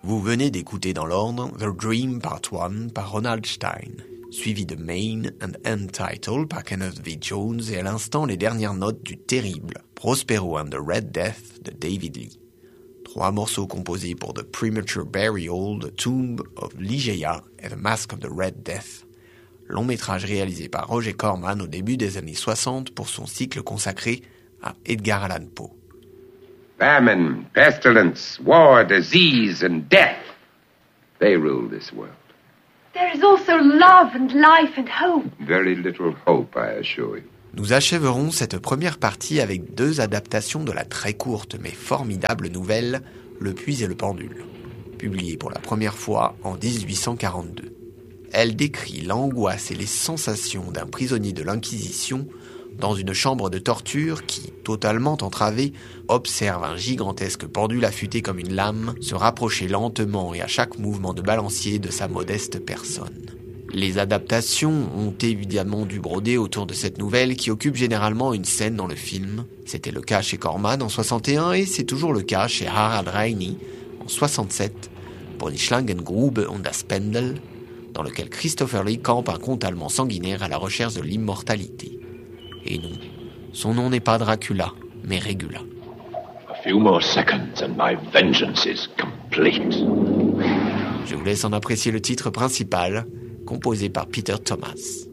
Vous venez d'écouter dans l'ordre The Dream Part 1 par Ronald Stein, suivi de Main and End Title par Kenneth V. Jones et à l'instant les dernières notes du terrible Prospero and the Red Death de David Lee. 3 morceaux composés pour The Premature Burial, The Tomb of Ligeia et The Mask of the Red Death, long métrage réalisé par Roger Corman au début des années 60 pour son cycle consacré à Edgar Allan Poe. Famine, pestilence, war, disease, and death. They rule this world. There is also love and life and hope. Very little hope, I assure you. Nous achèverons cette première partie avec 2 adaptations de la très courte mais formidable nouvelle Le Puits et le Pendule, publiée pour la première fois en 1842. Elle décrit l'angoisse et les sensations d'un prisonnier de l'Inquisition dans une chambre de torture qui, totalement entravé, observe un gigantesque pendule affûté comme une lame se rapprocher lentement et à chaque mouvement de balancier de sa modeste personne. Les adaptations ont évidemment dû broder autour de cette nouvelle qui occupe généralement une scène dans le film. C'était le cas chez Corman en 61 et c'est toujours le cas chez Harald Reine en 67 pour Die Schlangengrube und das Pendel, dans lequel Christopher Lee campe un conte allemand sanguinaire à la recherche de l'immortalité. Et non, son nom n'est pas Dracula, mais Regula. A few more seconds and my vengeance is complete. Je vous laisse en apprécier le titre principal, composé par Peter Thomas.